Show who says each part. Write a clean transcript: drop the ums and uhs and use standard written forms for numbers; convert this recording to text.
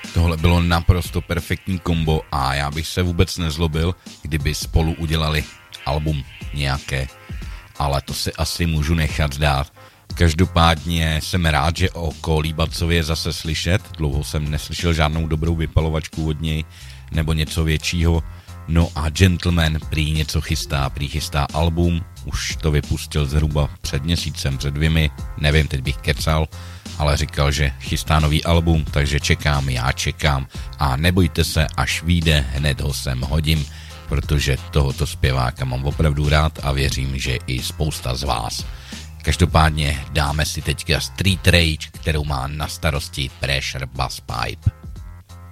Speaker 1: Tohle bylo naprosto perfektní kombo a já bych se vůbec nezlobil, kdyby spolu udělali album nějaké, ale to si asi můžu nechat dát. Každopádně jsem rád, že o Kolíbacovi je zase slyšet, dlouho jsem neslyšel žádnou dobrou vypalovačku od něj nebo něco většího. No a Gentleman prý něco chystá, album, už to vypustil zhruba před měsícem, před 2, nevím, teď bych kecal, ale říkal, že chystá nový album, takže čekám, já čekám a nebojte se, až vyjde, hned ho sem hodím, protože tohoto zpěváka mám opravdu rád a věřím, že i spousta z vás. Každopádně dáme si teďka Street Rage, kterou má na starosti Pressure Bass Pipe.